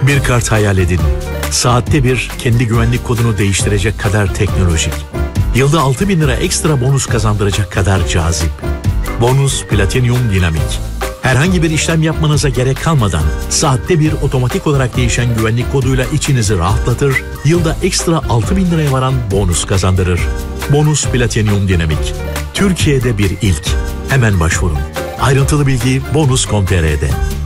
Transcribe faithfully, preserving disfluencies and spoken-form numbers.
Bir kart hayal edin. Saatte bir kendi güvenlik kodunu değiştirecek kadar teknolojik. Yılda altı bin lira ekstra bonus kazandıracak kadar cazip. Bonus Platinum Dinamik. Herhangi bir işlem yapmanıza gerek kalmadan saatte bir otomatik olarak değişen güvenlik koduyla içinizi rahatlatır, yılda ekstra altı bin liraya varan bonus kazandırır. Bonus Platinum Dinamik. Türkiye'de bir ilk. Hemen başvurun. Ayrıntılı bilgi bonus nokta com nokta tr'de.